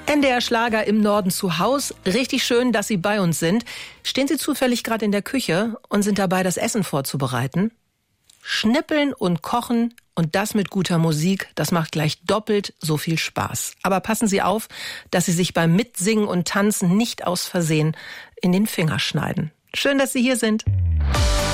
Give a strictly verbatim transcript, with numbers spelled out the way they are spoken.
N D R Schlager im Norden zu Haus. Richtig schön, dass Sie bei uns sind. Stehen Sie zufällig gerade in der Küche und sind dabei, das Essen vorzubereiten? Schnippeln und kochen und das mit guter Musik, das macht gleich doppelt so viel Spaß. Aber passen Sie auf, dass Sie sich beim Mitsingen und Tanzen nicht aus Versehen in den Finger schneiden. Schön, dass Sie hier sind.